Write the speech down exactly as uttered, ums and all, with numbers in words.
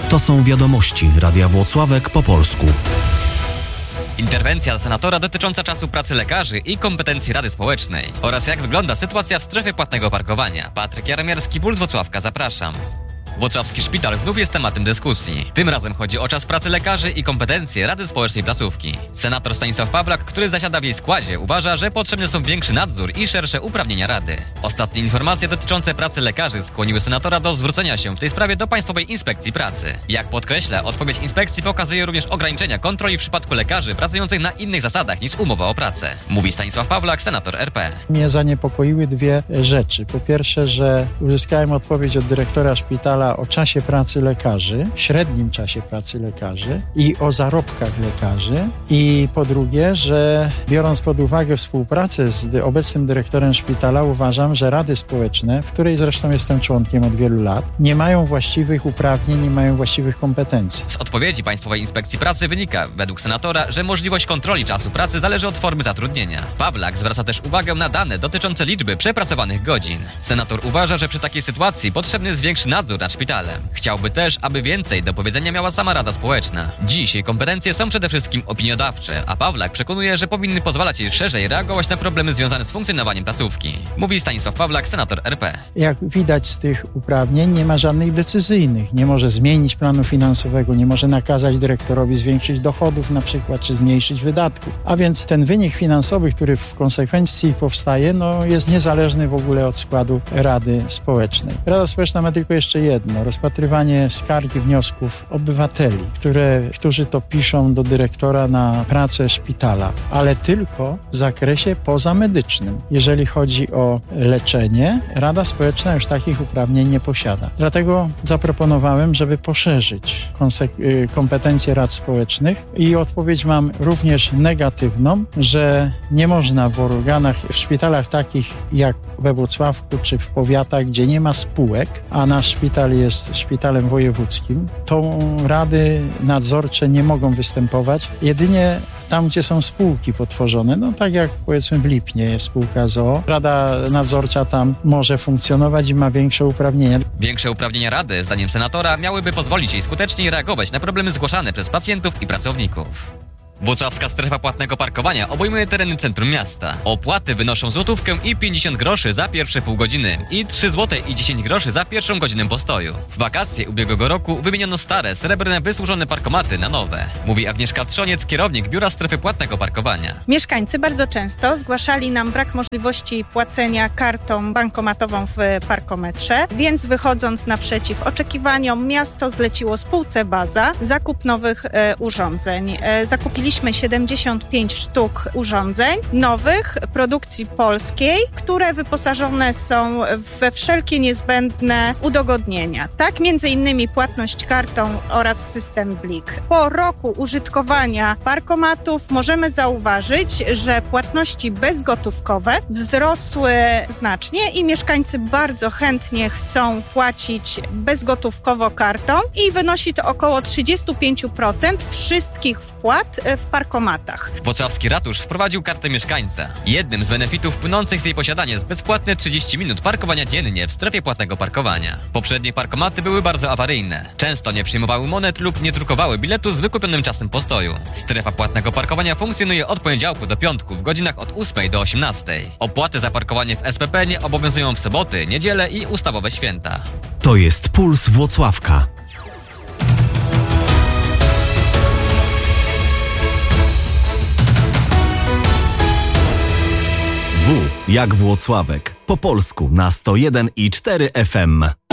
To są wiadomości Radia Włocławek po polsku. Interwencja senatora dotycząca czasu pracy lekarzy i kompetencji Rady Społecznej oraz jak wygląda sytuacja w strefie płatnego parkowania. Patryk Jaremiarski, Puls Włocławka, zapraszam. Włocławski szpital znów jest tematem dyskusji. Tym razem chodzi o czas pracy lekarzy i kompetencje Rady Społecznej placówki. Senator Stanisław Pawlak, który zasiada w jej składzie, uważa, że potrzebne są większy nadzór i szersze uprawnienia Rady. Ostatnie informacje dotyczące pracy lekarzy skłoniły senatora do zwrócenia się w tej sprawie do Państwowej Inspekcji Pracy. Jak podkreśla, odpowiedź inspekcji pokazuje również ograniczenia kontroli w przypadku lekarzy pracujących na innych zasadach niż umowa o pracę. Mówi Stanisław Pawlak, senator R P. Mnie zaniepokoiły dwie rzeczy. Po pierwsze, że uzyskałem odpowiedź od dyrektora szpitala o czasie pracy lekarzy, średnim czasie pracy lekarzy i o zarobkach lekarzy. I po drugie, że biorąc pod uwagę współpracę z obecnym dyrektorem szpitala, uważam, że Rady Społeczne, w której zresztą jestem członkiem od wielu lat, nie mają właściwych uprawnień, nie mają właściwych kompetencji. Z odpowiedzi Państwowej Inspekcji Pracy wynika, według senatora, że możliwość kontroli czasu pracy zależy od formy zatrudnienia. Pawlak zwraca też uwagę na dane dotyczące liczby przepracowanych godzin. Senator uważa, że przy takiej sytuacji potrzebny jest większy nadzór nad szpitalem. Chciałby też, aby więcej do powiedzenia miała sama Rada Społeczna. Dziś jej kompetencje są przede wszystkim opiniodawcze, a Pawlak przekonuje, że powinny pozwalać jej szerzej reagować na problemy związane z funkcjonowaniem placówki. Mówi Stanisław Pawlak, senator R P. Jak widać z tych uprawnień, nie ma żadnych decyzyjnych. Nie może zmienić planu finansowego, nie może nakazać dyrektorowi zwiększyć dochodów na przykład, czy zmniejszyć wydatków. A więc ten wynik finansowy, który w konsekwencji powstaje, no jest niezależny w ogóle od składu Rady Społecznej. Rada Społeczna ma tylko jeszcze jedno, rozpatrywanie skarg i wniosków obywateli, które, którzy to piszą do dyrektora na pracę szpitala, ale tylko w zakresie pozamedycznym. Jeżeli chodzi o leczenie, Rada Społeczna już takich uprawnień nie posiada. Dlatego zaproponowałem, żeby poszerzyć konsek- kompetencje rad społecznych i odpowiedź mam również negatywną, że nie można w organach, w szpitalach takich jak we Włocławku czy w powiatach, gdzie nie ma spółek, a nasz szpital jest szpitalem wojewódzkim, to rady nadzorcze nie mogą występować. Jedynie tam, gdzie są spółki potworzone, no tak jak powiedzmy w Lipnie jest spółka z o o, Rada Nadzorcza tam może funkcjonować i ma większe uprawnienia. Większe uprawnienia Rady, zdaniem senatora, miałyby pozwolić jej skuteczniej reagować na problemy zgłaszane przez pacjentów i pracowników. Włocławska strefa płatnego parkowania obejmuje tereny centrum miasta. Opłaty wynoszą złotówkę i pięćdziesiąt groszy za pierwsze pół godziny i trzy złote i dziesięć groszy za pierwszą godzinę postoju. W wakacje ubiegłego roku wymieniono stare, srebrne, wysłużone parkomaty na nowe. Mówi Agnieszka Trzoniec, kierownik Biura Strefy Płatnego Parkowania. Mieszkańcy bardzo często zgłaszali nam brak możliwości płacenia kartą bankomatową w parkometrze, więc wychodząc naprzeciw oczekiwaniom, miasto zleciło spółce Baza zakup nowych e, urządzeń. E, zakupili Mieliśmy siedemdziesiąt pięć sztuk urządzeń nowych, produkcji polskiej, które wyposażone są we wszelkie niezbędne udogodnienia. Tak, między innymi płatność kartą oraz system Blik. Po roku użytkowania parkomatów możemy zauważyć, że płatności bezgotówkowe wzrosły znacznie i mieszkańcy bardzo chętnie chcą płacić bezgotówkowo kartą i wynosi to około trzydzieści pięć procent wszystkich wpłat w parkomatach. Włocławski ratusz wprowadził kartę mieszkańca. Jednym z benefitów płynących z jej posiadania jest bezpłatne trzydzieści minut parkowania dziennie w strefie płatnego parkowania. Poprzednie parkomaty były bardzo awaryjne. Często nie przyjmowały monet lub nie drukowały biletu z wykupionym czasem postoju. Strefa płatnego parkowania funkcjonuje od poniedziałku do piątku w godzinach od ósmej do osiemnastej. Opłaty za parkowanie w S P P nie obowiązują w soboty, niedzielę i ustawowe święta. To jest Puls Włocławka. W jak Włocławek. Po polsku na sto jeden i cztery F M.